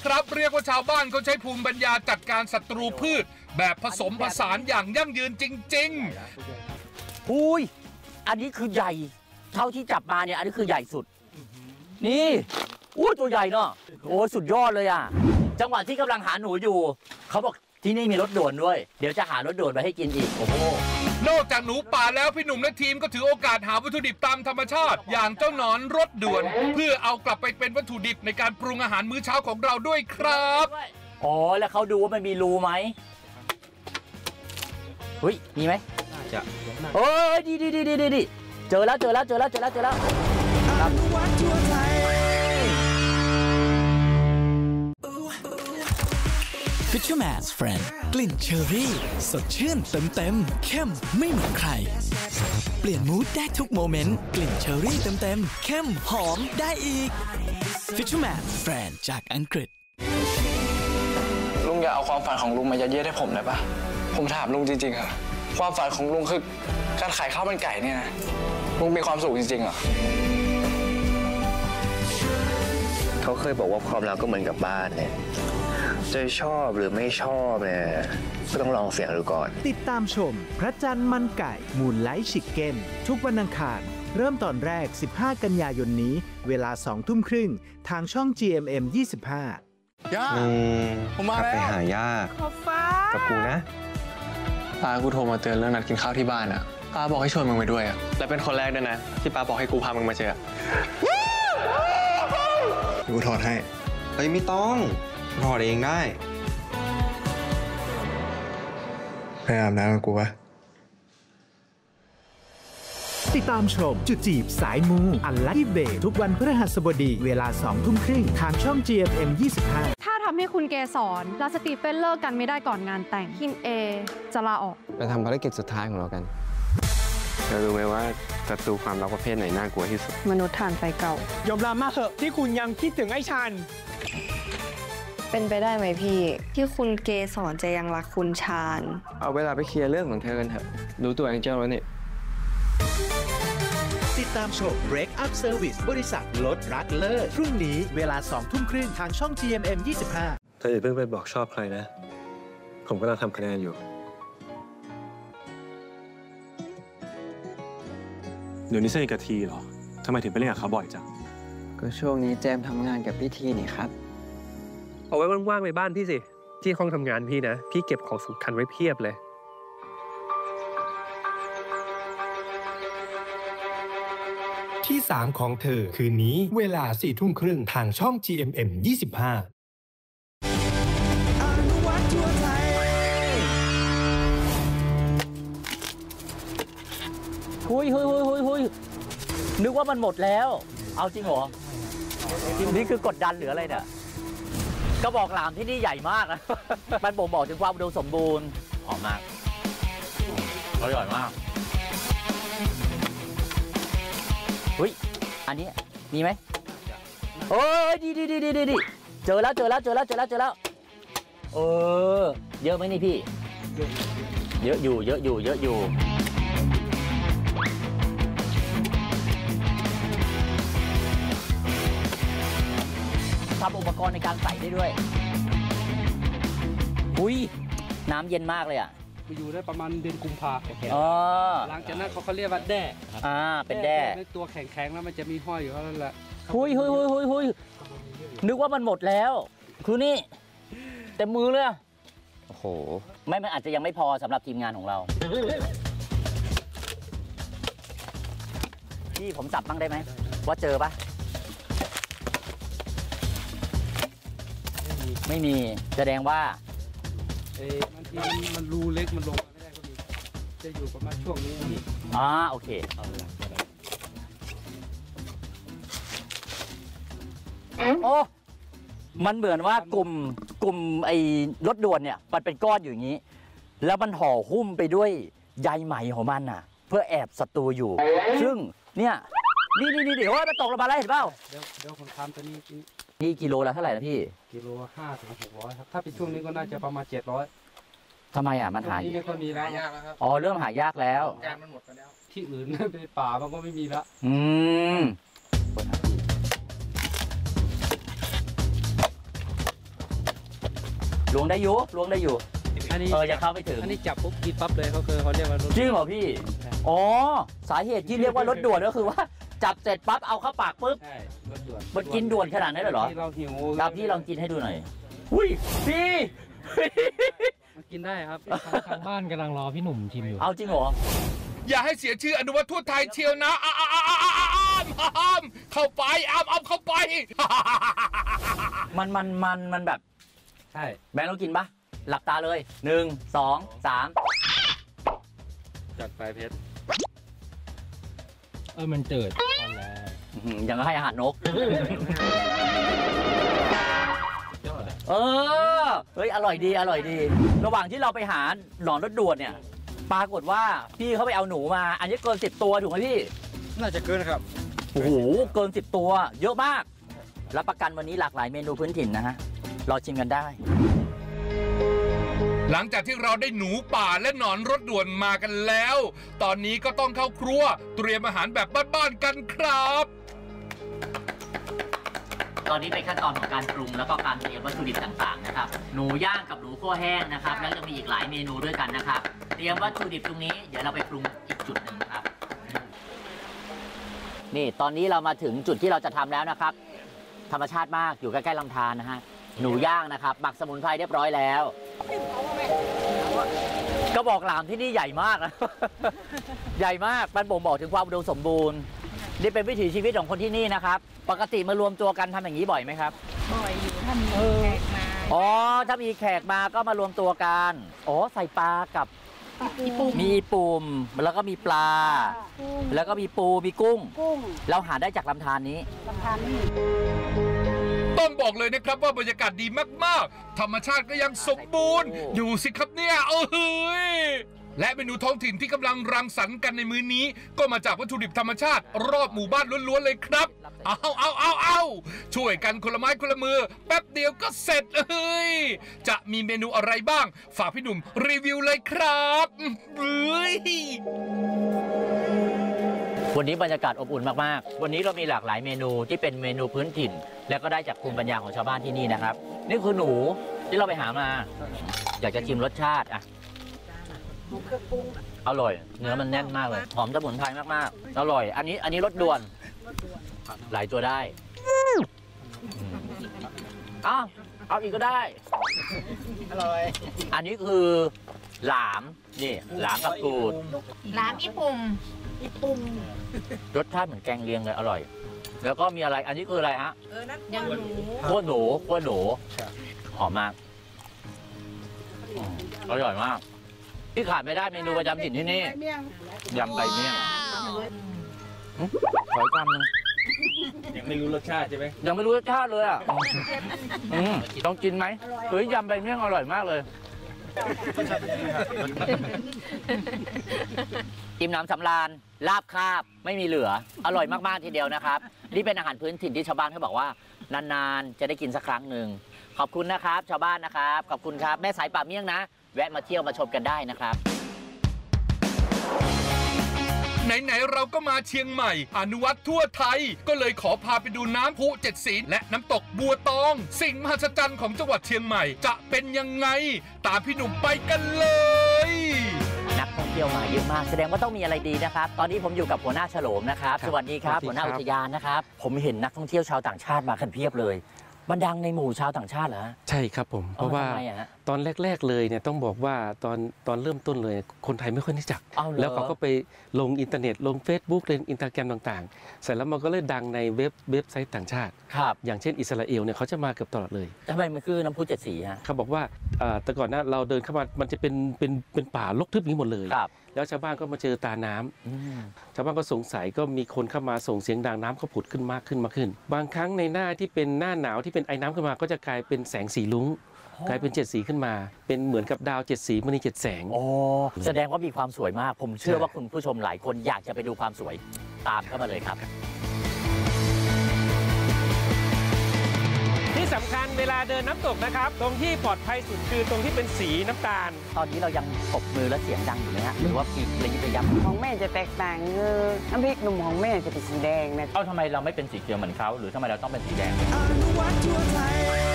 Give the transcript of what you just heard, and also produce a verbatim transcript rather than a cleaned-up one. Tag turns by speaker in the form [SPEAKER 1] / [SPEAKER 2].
[SPEAKER 1] ครับเรียกว่าชาวบ้านเขาใช้ภูมิปัญญาจัดการศัตรูพืชแบบผสมผสานอย่างยั่งยืนจริงๆ
[SPEAKER 2] อุ้ยอันนี้คือใหญ่เท่าที่จับมาเนี่ยอันนี้คือใหญ่สุดนี่อู้ตัวใหญ่เนาะโอ้สุดยอดเลยอ่ะจังหวะที่กำลังหาหนูอยู่เขาบอกที่นี่มีรถด่วนด้วยเดี๋ยวจะหารถด่วนไปให้กินอีกโอ้โห
[SPEAKER 1] นอกจากหนูป่าแล้วพี่หนุ่มและทีมก็ถือโอกาสหาวัตถุดิบตามธรรมชาติอย่างเจ้าหนอนรถด่วนเพื่อเอากลับไปเป็นวัตถุดิบในการปรุงอาหารมื้อเช้าของเราด้วยครับ
[SPEAKER 2] อ๋อแล้วเขาดูว่ามันมีรูไหมเฮ้ยมีไหมจะโอ้ยดีดีดีดีดีเจอแล้วเจอแล้วเจอแล้วเจอแล้วเจอแล้ว
[SPEAKER 3] Fisherman's Friend กลิ่นเชอร์รี่สดชื่นเต็มเต็มเข้มไม่เหมือนใครเปลี่ยนมูดได้ทุกโมเมนต์กลิ่นเชอร์รี่เต็มเต็มเข้มหอมได้อีก Fisherman's Friend จากอังกฤษ
[SPEAKER 4] ลุงอย่าเอาความฝันของลุงมายัดเยียดให้ผมได้ปะผมถามลุงจริงๆอะความฝันของลุงคือการขายข้าวมันไก่เนี่ยนะลุงมีความสุขจริงๆเหรอ
[SPEAKER 5] เขาเคยบอกว่าความรักก็เหมือนกับบ้านเนี่ยจะชอบหรือไม่ชอบเนี่ยก็ต้องลองเสี่ยงดูก่อน
[SPEAKER 6] ติดตามชมพระจันทร์มันไก่มูนไลท์ชิคเก้นทุกวันอังคารเริ่มตอนแรกสิบห้ากันยายนนี้เวลาสองทุ่มครึ่งทางช่อง จี เอ็ม เอ็ม ยี่สิบห้า
[SPEAKER 4] ย่าผมมาแล้ว
[SPEAKER 5] ไปหาย่ากับกูนะ
[SPEAKER 4] ป้ากูโทรมาเตือนเรื่องนัดกินข้าวที่บ้านอ่ะป้าบอกให้ชวนมึงไปด้วยอ่ะและเป็นคนแรกด้วยนะที่ป้าบอกให้กูพามึงมาเจอกูถอดให้
[SPEAKER 5] เฮ้ยไม่ต้องถอดเองได้
[SPEAKER 4] ไปอาบน้ำกับกูปะ
[SPEAKER 6] ติดตามชมจุดจีบสายมูอันลัคกี้เบย์ทุกวันพฤหัสบดีเวลาสองทุ่มครึ่งทางช่อง จี เอ็ม เอ็ม ยี่สิบห้า
[SPEAKER 7] ถ้าทำให้คุณเกสรและสตีเฟนเลิกกันไม่ได้ก่อนงานแต่งคินเอจะลาออก
[SPEAKER 5] ไปทำภารกิจสุดท้ายของเรากันเธอรู้ไหมว่าศัตรูความรักประเภทไหนน่ากลัวที่สุด
[SPEAKER 7] มนุษย์ถ่านไฟเก่าย
[SPEAKER 8] อมรับมากเถอะที่คุณยังคิดถึงไอ้ชัน
[SPEAKER 7] เป็นไปได้ไหมพี่ที่คุณเกสรจะยังรักคุณชาญ
[SPEAKER 5] เอาเวลาไปเคลียร์เรื่องของเธอกันเถอะรู้ตัวแองเจิลแล้วนี่
[SPEAKER 6] ติดตามชม Break Up Service บริษัทลดรักเลิศพรุ่งนี้เวลาสองทุ่มครึ่งทางช่อง จี เอ็ม เอ็ม ยี่สิบห้า
[SPEAKER 5] เธออย่าเพิ่งไปบอกชอบใครนะผมกำลังทำคะแนนอยู่
[SPEAKER 9] เดี๋ยวนี้สนิทกับทีเหรอทำไมถึงไปเล่นกับเขาบ่อยจัง
[SPEAKER 5] ก็ช่วงนี้แจมทำงานกับพี่ทีนี่ครับ
[SPEAKER 9] เอาไว้ว่างๆไปบ้านพี่สิที่ห้องทำงานพี่นะพี่เก็บของสำคัญไว้เพียบเลย
[SPEAKER 10] ที่สามของเธอคืนนี้เวลาสี่ทุ่มครึ่งทางช่อง จี เอ็ม เอ็ม ยี่สิบห้า
[SPEAKER 2] หุยหุยหุยหุยหุยนึกว่ามันหมดแล้วเอาจริงเหรอนี่คือกดดันหรืออะไรเนี่ยกระบอกหลามที่นี่ใหญ่มากนะมันบ่งบอกถึงความอุดมสมบูรณ์หอมมากอร่อยมากอุ้ยอันนี้มีไหมโอ้ยดีดีดีดีดีเจอแล้วเจอแล้วเจอแล้วเจอแล้วเจอแล้วเออเยอะไหมนี่พี่เยอะอยู่เยอะอยู่เยอะอยู่ทำอุปกรณ์ในการใส่ได้ด้วยอุ้ยน้ำเย็นมากเลยอ่ะ
[SPEAKER 8] อยู่ได้ประมาณเดือนกุมภาพันธ์
[SPEAKER 2] อ๋อ
[SPEAKER 8] หลังจากนั้นเขาเขาเรียกว่าแด้
[SPEAKER 2] อ่าเป็นแด้
[SPEAKER 8] ตัวแข็งๆแล้วมันจะมีห้อยอยู่เท่านั้นแหละ
[SPEAKER 2] หุยหุยหุยหุยหุยนึกว่ามันหมดแล้วคือนี่เต็มมือเลยโอ้โหไม่มันอาจจะยังไม่พอสำหรับทีมงานของเราพี่ผมจับบ้างได้ไหมว่าเจอปะไม่มีแสดงว่า
[SPEAKER 8] เอ๊ะมันทีมันรูเล็กมันลงมาไม่ได้ก็มีจะอยู่ประมาณช่วงนี้
[SPEAKER 2] อ่าโอเคโอ้มันเหมือนว่ากลุ่มกลุ่มไอ้รถด่วนเนี่ยมันเป็นก้อนอยู่อย่างนี้แล้วมันห่อหุ้มไปด้วยใยไหมของมันน่ะเพื่อแอบศัตรูอยู่ซึ่งเนี่ยนี่นี่นี่เดี๋ยวมันตกลงมาแล้วเห็นเปล่า
[SPEAKER 8] เดี๋ยวเดี๋ยวผมทำตัวนี้
[SPEAKER 2] นี่กิโลละเท่าไหร่นะพี่
[SPEAKER 8] กิโลห้าถึงหกร้อยครับถ้าเป็นช่วงนี้ก็น่าจะประมาณเจ็ดร้อย
[SPEAKER 2] ทำไมอ่ะมันหาย
[SPEAKER 8] ที่นี่ก็มีแล้ว
[SPEAKER 2] อ๋อเริ่มหายากแล้ว
[SPEAKER 8] การมันหมดไปแล้วที่อื่นในป่ามันก็ไม่มีแล้ว
[SPEAKER 2] อืมล้วงได้อยู่ล้วงได้อยู่
[SPEAKER 8] อันนี้
[SPEAKER 2] เอออย่าเข้าไปถึง
[SPEAKER 8] อันนี้จับปุ๊บกินปั๊บเลยเขาคือเขาเรียกว่ารถ
[SPEAKER 2] จริงเหรอพี่อ๋อสาเหตุที่เรียกว่ารถด่วนก็คือว่าจับเสร็จปั๊บเอาเข้าปากปุ๊บ
[SPEAKER 8] ใช่รถด่วน
[SPEAKER 2] มันกินด่วนขนาดนั้นเลยเหรอ
[SPEAKER 8] ที่เราหิว
[SPEAKER 2] ดาวพี่ลองกินให้ดูหน่อยอุ้ยพี่
[SPEAKER 8] มันกินได้ครับ
[SPEAKER 11] ทางบ้านกำลังรอพี่หนุ่มชิมอยู่
[SPEAKER 2] เอาจริงเหรอ
[SPEAKER 1] อย่าให้เสียชื่ออนุวัฒน์ทั่วไทยเชียวนะอ้ามอ้ามอ้ามอ้ามเข้าไปอ้ามอ้ามเข้าไป
[SPEAKER 2] มันมันมันมันแบบ
[SPEAKER 8] ใช่
[SPEAKER 2] แบงค์เรากินปะหลับตาเลยหนึ่งสองสาม
[SPEAKER 8] จัดไปเพชร
[SPEAKER 11] เออมันเจิดตอนแรก
[SPEAKER 2] ยังให้อาหารนก เออเฮ้ยอร่อยดีอร่อยดี ระหว่างที่เราไปหาหนอนรถด่วนเนี่ยปรากฏว่าพี่เขาไปเอาหนูมา อันนี้เกินสิบตัวถูกไหมพี่
[SPEAKER 8] น่าจะเกินครับ
[SPEAKER 2] โอ้โหเกินสิบตัว เยอะมากรับประกันวันนี้หลากหลายเมนูพื้นถิ่นนะฮะรอชิมกันได้
[SPEAKER 1] หลังจากที่เราได้หนูป่าและหนอนรถด่วนมากันแล้ว ตอนนี้ก็ต้องเข้าครัวเตรียมอาหารแบบบ้านๆกันครับ
[SPEAKER 2] ตอนนี้เป็นขั้นตอนของการปรุงแล้วก็การเตรียมวัตถุดิบต่างๆนะครับหนูย่างกับหนูคั่วแห้งนะครับแล้วยังมีอีกหลายเมนูด้วยกันนะครับเตรียมวัตถุดิบตรงนี้เดี๋ยวเราไปปรุงอีกจุดหนึ่งครับนี่ตอนนี้เรามาถึงจุดที่เราจะทำแล้วนะครับ ธรรมชาติมากอยู่ใกล้ๆลำธารนะฮะหนูย่างนะครับหมักสมุนไพรเรียบร้อยแล้วก็บอกหลามที่นี่ใหญ่มากนะ ใหญ่มากมันบ่งบอกถึงความอุดมสมบูรณ์นี่เป็นวิถีชีวิตของคนที่นี่นะครับปกติมารวมตัวกันทำอย่างนี้บ่อยไหมครับบ่อยอยู่ถ้ามีแขกมาอ๋อถ้ามีแขกมาก็มารวมตัวกันอ๋อใส่ปลากับมีปุ่มแล้วก็มีปลาแล้วก็มีปูมีกุ้งเราหาได้จากลำธารนี้ลำธารนี้
[SPEAKER 1] ต้องบอกเลยนะครับว่าบรรยากาศดีมากๆธรรมชาติก็ยังสมบูรณ์อยู่สิครับเนี่ยเอ้ยและเมนูท้องถิ่นที่กำลังรังสรรค์กันในมื้อนี้ก็มาจากวัตถุดิบธรรมชาติรอบหมู่บ้านล้วนๆเลยครับเอาเอาเอาเอาช่วยกันคนละไม้คนละมือแป๊บเดียวก็เสร็จเอ้ยจะมีเมนูอะไรบ้างฝากพี่หนุ่มรีวิวเลยครับเฮ้ย
[SPEAKER 2] วันนี้บรรยากาศอบอุ่นมากๆวันนี้เรามีหลากหลายเมนูที่เป็นเมนูพื้นถิ่นและก็ได้จากภูมิปัญญาของชาวบ้านที่นี่นะครับนี่คือหนูที่เราไปหามาอยากจะชิมรสชาติอ่ะอร่อยเนื้อมันแน่นมากเลยหอมสมุนไพรมากๆอร่อยอันนี้อันนี้รสด่วนหลายตัวได้อ้าวเอาอีกก็ได้อร่อยอันนี้คือหลามนี่หลามกับกูด
[SPEAKER 12] หลามอีปุ่มอีปุ่ม
[SPEAKER 2] รสชาติเหมือนแกงเลียงเลยอร่อยแล้วก็มีอะไรอันนี้คืออะไรฮะ
[SPEAKER 12] ยำหนู
[SPEAKER 2] ขั้วหนูขั้วหนูหอมมากอร่อยมากที่ขาดไม่ได้เมนูประจำถิ่นที่นี่ยำใบเมี่ยงขออีกคำหนึ่ง
[SPEAKER 8] ยังไม่รู้รสชาติใช่ไหม
[SPEAKER 2] ยังไม่รู้รสชาติเลยอ่ะต้องกินไหมเฮ้ยยำใบเมี่ยงอร่อยมากเลยอิ่มหนำสำราญลาบคาบไม่มีเหลืออร่อยมากๆทีเดียวนะครับนี่เป็นอาหารพื้นถิ่นที่ชาวบ้านเขาบอกว่านานๆจะได้กินสักครั้งหนึ่งขอบคุณนะครับชาวบ้านนะครับขอบคุณครับแม่สายป่าเมี่ยงนะแวะมาเที่ยวมาชมกันได้นะครับ
[SPEAKER 1] ไหนๆเราก็มาเชียงใหม่อนุวัฒน์ทั่วไทยก็เลยขอพาไปดูน้ำพุเจ็ดสีและน้ำตกบัวตองสิ่งมหัศจรรย์ของจังหวัดเชียงใหม่จะเป็นยังไงตามพี่หนุ่มไปกันเลย
[SPEAKER 2] นักท่องเที่ยวมาเยอะมากแสดงว่าต้องมีอะไรดีนะครับตอนนี้ผมอยู่กับหัวหน้าโฉลมนะครับสวัสดีครับหัวหน้าอุทยานนะครับผมเห็นนักท่องเที่ยวชาวต่างชาติมากันเพียบเลยมันดังในหมู่ชาวต่างชาติเหรอ
[SPEAKER 13] ใช่ครับผมเพราะว่าตอนแรกๆเลยเนี่ยต้องบอกว่าตอนตอนเริ่มต้นเลยคนไทยไม่ค่อยรู้จักแล้วเขาก็ไปลงอินเทอร์เน็ตลง Facebook เล่นอินสตาแกรมต่างๆเสร็จแล้วมันก็เลยดังในเว็บเว็บไซต์ต่างชาติอย่างเช่นอิสราเอลเนี่ยเขาจะมาเกือบตลอดเลย
[SPEAKER 2] ทำไมมันคือน้ำพุเจ็ดสีฮะ
[SPEAKER 13] เขาบอกว่าแต่ก่อนหน้าเราเดินเข้ามามันจะเป็นเป็นเป็นป่ารกทึบนี้หมดเลยแล้วชาวบ้านก็มาเจอตาน้ำชาวบ้านก็สงสัยก็มีคนเข้ามาส่งเสียงดังน้ำก็ผุดขึ้นมากขึ้นมากขึ้นบางครั้งในหน้าที่เป็นหน้าหนาวที่เป็นไอ้น้ำขึ้นมาก็จะกลายเป็นแสงสีลุ้งกลายเป็นเจ็ดสีขึ้นมาเป็นเหมือนกับดาวเจ็ดสีมณีเจ็ดแสง
[SPEAKER 2] โอ้แสดงว่ามีความสวยมากผมเชื่อว่าคุณผู้ชมหลายคนอยากจะไปดูความสวยตามเข้ามาเลยครับ
[SPEAKER 9] ที่สำคัญเวลาเดินน้ำตกนะครับตรงที่ปลอดภัยสุดคือตรงที่เป็นสีน้ำตาล
[SPEAKER 2] ตอนนี้เรายังปรบมือและเสียงดังอยู่นะฮะหรือว่าปีกระยิบระยับ
[SPEAKER 14] ของแม่จะแตกต่างคือน้ำพริกหนุ่มของแม่จะเป็นสีแดงนะ
[SPEAKER 2] เอ้าทำไมเราไม่เป็นสีเขียวเหมือนเขาหรือทำไมเราต้องเป็นสีแดง